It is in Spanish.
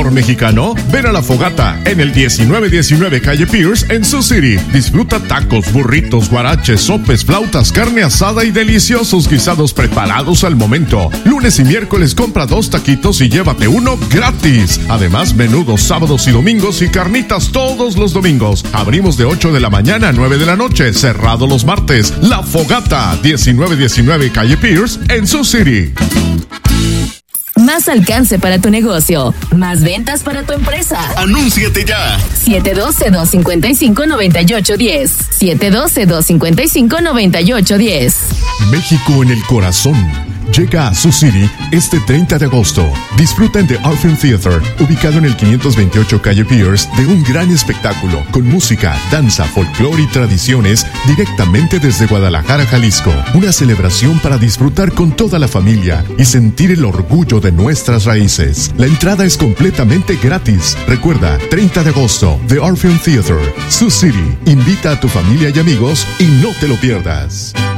sabor mexicano? Ven a La Fogata en el 1919 Calle Pierce en Sioux City. Disfruta tacos, burritos, guaraches, sopes, flautas, carne asada y deliciosos guisados preparados al momento. Lunes y miércoles compra 2 taquitos y llévate uno gratis. Además, menudos sábados y domingos y carnitas todos los domingos. Abrimos de 8 de la mañana a 9 de la noche, cerrado los martes. La Fogata, 1919 Calle Pierce en Sioux City. Más alcance para tu negocio. Más ventas para tu empresa. ¡Anúnciate ya! 712-255-9810. 712-255-9810. México en el corazón. Llega a Sioux City este 30 de agosto. Disfruta en The Orpheum Theater, ubicado en el 528 Calle Pierce, de un gran espectáculo con música, danza, folclore y tradiciones directamente desde Guadalajara, Jalisco. Una celebración para disfrutar con toda la familia y sentir el orgullo de nuestras raíces. La entrada es completamente gratis. Recuerda, 30 de agosto, The Orpheum Theater, Sioux City. Invita a tu familia y amigos y no te lo pierdas.